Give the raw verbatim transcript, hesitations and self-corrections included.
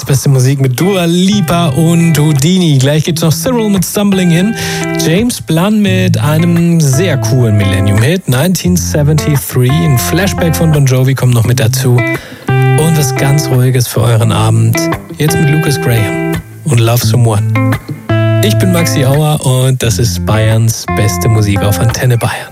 Bayerns beste Musik mit Dua Lipa und Houdini. Gleich gibt's noch Cyril mit Stumbling In, James Blunt mit einem sehr coolen Millennium-Hit neunzehnhundertdreiundsiebzig, ein Flashback von Bon Jovi kommt noch mit dazu und was ganz Ruhiges für euren Abend. Jetzt mit Lucas Graham und Love Someone. Ich bin Maxi Auer und das ist Bayerns beste Musik auf Antenne Bayern.